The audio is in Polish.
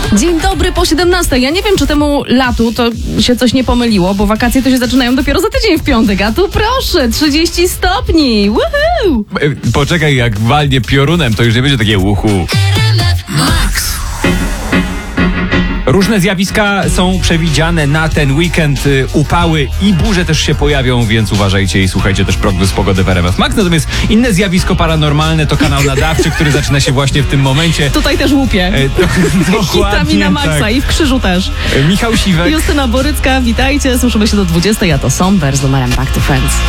Dzień dobry po 17. Ja nie wiem, czy temu latu to się coś nie pomyliło, bo wakacje to się zaczynają dopiero za tydzień w piątek, a tu proszę, 30 stopni. Woohoo! Poczekaj, jak walnie piorunem, to już nie będzie takie uhu. Różne zjawiska są przewidziane na ten weekend. Upały i burze też się pojawią, więc uważajcie i słuchajcie też prognoz pogody w RMF Max. Natomiast inne zjawisko paranormalne to kanał nadawczy, który zaczyna się właśnie w tym momencie. Tutaj też łupie. Hitami na maksa tak. i w krzyżu też. Michał Siwek. Justyna Borycka, witajcie. Słyszymy się do 20, a to Somber z numerem Back to Friends.